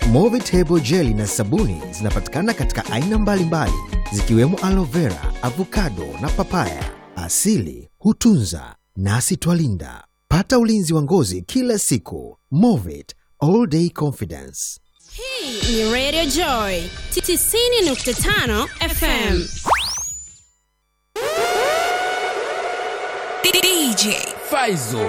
Movitable Jelly na sabuni zinapatikana katika aina mbalimbali zikiwemo aloe vera, avocado na papaya. Asili hutunza nasi twalinda. Pata ulinzi wa ngozi kila siku. Movit All Day Confidence. Hii ni Radio Joy 90.5 FM. DJ Faizo.